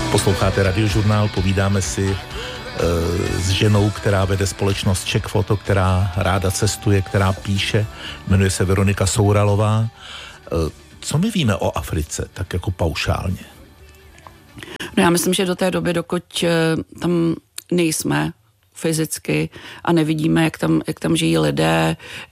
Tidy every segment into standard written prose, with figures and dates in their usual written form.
Posloucháte Radiožurnál, povídáme si s ženou, která vede společnost Czech Photo, která ráda cestuje, která píše, jmenuje se Veronika Souralová. Co my víme o Africe, tak jako paušálně? No já myslím, že do té doby, dokud tam nejsme fyzicky a nevidíme, jak tam žijí lidé,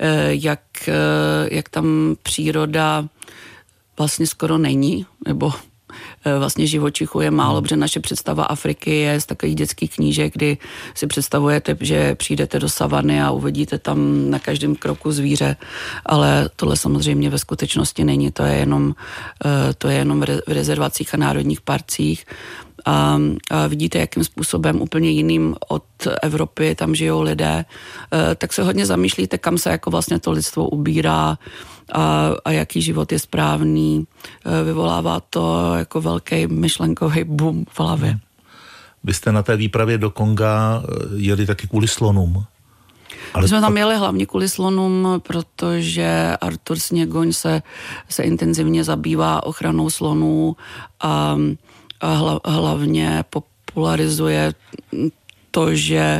jak tam příroda vlastně skoro není, nebo vlastně živočichů je málo, protože naše představa Afriky je z takových dětských knížek, kdy si představujete, že přijdete do savany a uvidíte tam na každém kroku zvíře, ale tohle samozřejmě ve skutečnosti není, to je jenom v rezervacích a národních parcích. A vidíte, jakým způsobem úplně jiným od Evropy tam žijou lidé, tak se hodně zamýšlíte, kam se jako vlastně to lidstvo ubírá a jaký život je správný. Vyvolává to jako velký myšlenkový boom v hlavě. Vy jste na té výpravě do Konga jeli taky kvůli slonům. My jsme tam jeli hlavně kvůli slonům, protože Artur Sněgoň se intenzivně zabývá ochranou slonů a hlavně popularizuje to, že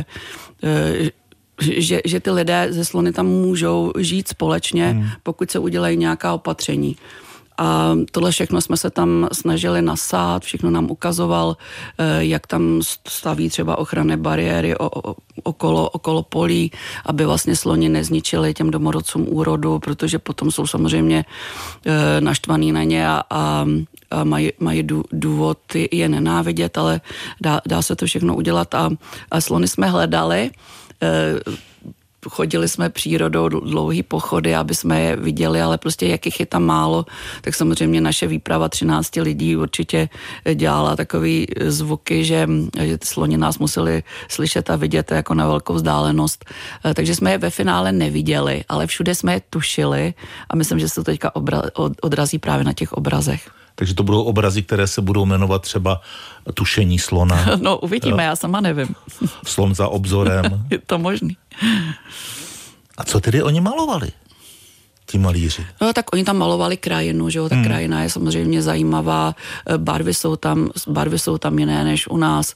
ty lidé ze slony tam můžou žít společně, pokud se udělají nějaká opatření. A tohle všechno jsme se tam snažili nasát, všechno nám ukazoval, jak tam staví třeba ochranné bariéry okolo polí, aby vlastně sloni nezničili těm domorodcům úrodu, protože potom jsou samozřejmě naštvaný na ně a mají důvod je nenávidět, ale dá se to všechno udělat a slony jsme hledali. Chodili jsme přírodou dlouhý pochody, aby jsme je viděli, ale prostě jak jich je tam málo, tak samozřejmě naše výprava 13 lidí určitě dělala takový zvuky, že ty sloni nás museli slyšet a vidět jako na velkou vzdálenost. Takže jsme je ve finále neviděli, ale všude jsme je tušili a myslím, že se to teďka odrazí právě na těch obrazech. Takže to budou obrazy, které se budou jmenovat třeba Tušení slona. No uvidíme, já sama nevím. Slon za obzorem. Je to možný. A co tedy oni malovali, ti malíři? No tak oni tam malovali krajinu, že jo, ta krajina je samozřejmě zajímavá, barvy jsou tam jiné než u nás.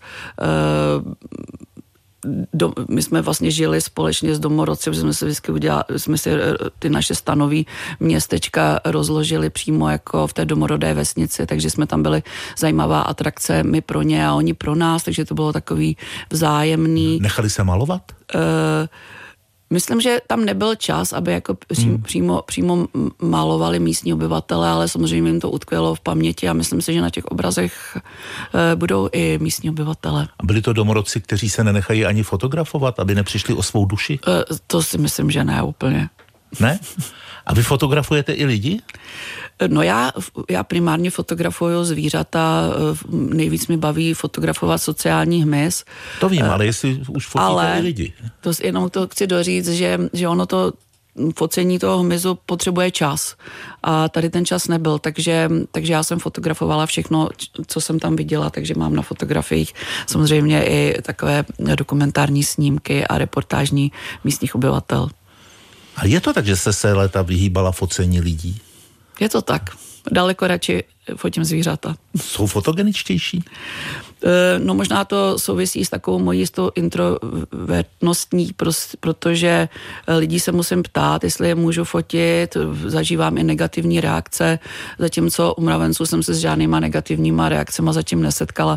My jsme vlastně žili společně s domorodci, protože jsme si vždycky jsme si ty naše stanoví městečka rozložili přímo jako v té domorodé vesnici, takže jsme tam byli zajímavá atrakce, my pro ně a oni pro nás, takže to bylo takový vzájemný. Nechali se malovat? Myslím, že tam nebyl čas, aby jako přímo malovali místní obyvatele, ale samozřejmě jim to utkvělo v paměti a myslím si, že na těch obrazech budou i místní obyvatele. A byli to domorodci, kteří se nenechají ani fotografovat, aby nepřišli o svou duši? To si myslím, že ne úplně. Ne? A vy fotografujete i lidi? No já primárně fotografuju zvířata, nejvíc mi baví fotografovat sociální hmyz. To vím, ale jestli už fotíte i lidi. Jenom to chci doříct, že ono to focení toho hmyzu potřebuje čas. A tady ten čas nebyl, takže já jsem fotografovala všechno, co jsem tam viděla, takže mám na fotografiích samozřejmě i takové dokumentární snímky a reportážní místních obyvatel. A je to tak, že se léta vyhýbala focení lidí? Je to tak. Daleko radši fotím zvířata. Jsou fotogeničtější? No možná to souvisí s takovou mojí jistou introvertností, protože lidí se musím ptát, jestli je můžu fotit, zažívám i negativní reakce, zatímco u mravenců jsem se s žádnýma negativníma reakcema zatím nesetkala,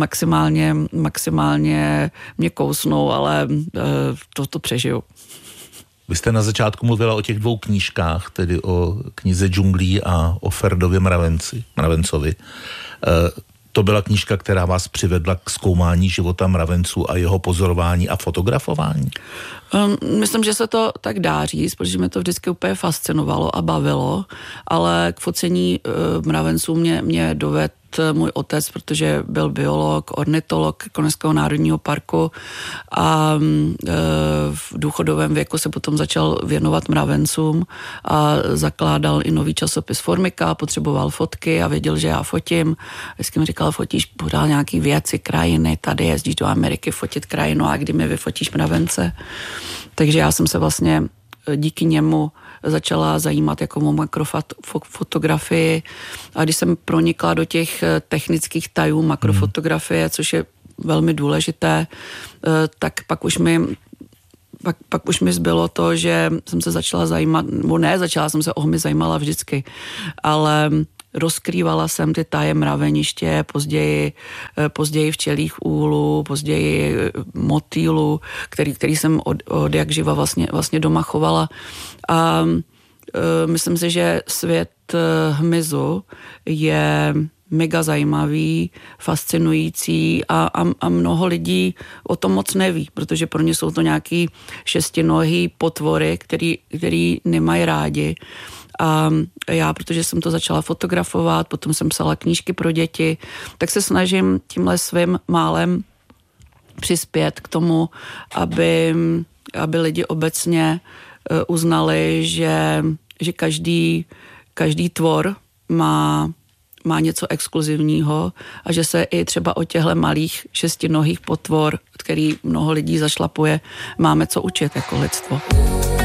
maximálně mě kousnou, ale to přežiju. Vy jste na začátku mluvila o těch dvou knížkách, tedy o knize Džunglí a o Ferdově mravencovi. To byla knížka, která vás přivedla k zkoumání života mravenců a jeho pozorování a fotografování? Myslím, že se to tak dá říct, protože mě to vždycky úplně fascinovalo a bavilo, ale k focení mravenců mě dovedl můj otec, protože byl biolog, ornitolog Koněského národního parku a v důchodovém věku se potom začal věnovat mravencům a zakládal i nový časopis Formika, potřeboval fotky a věděl, že já fotím. Vždycky mi říkal, fotíš podal nějaký věci, krajiny, tady jezdíš do Ameriky fotit krajinu a kdy mi vyfotíš mravence. Takže já jsem se vlastně díky němu začala zajímat jako o makrofotografii a když jsem pronikla do těch technických tajů makrofotografie, což je velmi důležité, tak pak už mi zbylo to, že jsem se začala zajímat, začala jsem se o hmyz zajímala vždycky, ale rozkrývala jsem ty taje mraveniště, později včelích úlů, později motýlů, který jsem od jak živa vlastně doma chovala. A myslím si, že svět hmyzu je mega zajímavý, fascinující a mnoho lidí o tom moc neví, protože pro ně jsou to nějaký šestinohý potvory, který nemají rádi. A já, protože jsem to začala fotografovat, potom jsem psala knížky pro děti, tak se snažím tímhle svým málem přispět k tomu, aby lidi obecně uznali, že každý tvor má něco exkluzivního a že se i třeba o těchto malých šestinohých potvor, který mnoho lidí zašlapuje, máme co učit jako lidstvo.